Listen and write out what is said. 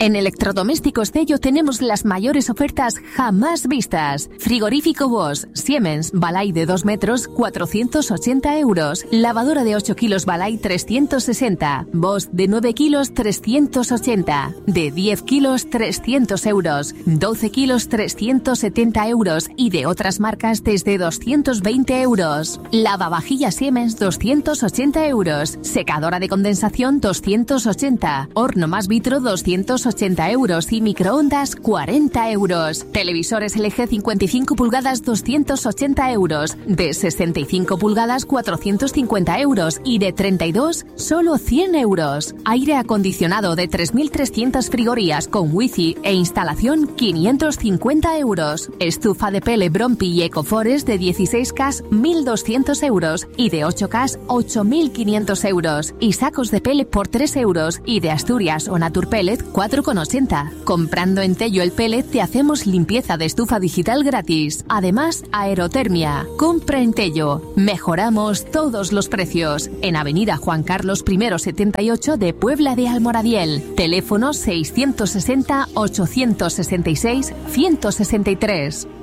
En Electrodomésticos Tello tenemos las mayores ofertas jamás vistas. Frigorífico Bosch, Siemens, Balay de 2 metros, 480 euros. Lavadora de 8 kilos Balay, 360. Bosch de 9 kilos, 380. De 10 kilos, 300 euros. 12 kilos, 370 euros. Y de otras marcas desde 220 euros. Lavavajillas Siemens, 280 euros. Secadora de condensación, 280. Horno más vitro, 280 euros y microondas 40 euros. Televisores LG 55 pulgadas 280 euros. De 65 pulgadas 450 euros y de 32 solo 100 euros. Aire acondicionado de 3.300 frigorías con wifi e instalación 550 euros. Estufa de pele Brompi y Ecoforest de 16K 1.200 euros y de 8K 8.500 euros. Y sacos de pele por 3 euros y de Asturias o Naturpellet 4,80. Comprando en Tello el pellet te hacemos limpieza de estufa digital gratis. Además, aerotermia. Compra en Tello. Mejoramos todos los precios. En Avenida Juan Carlos I 78 de Puebla de Almoradiel. Teléfono 660 866 163.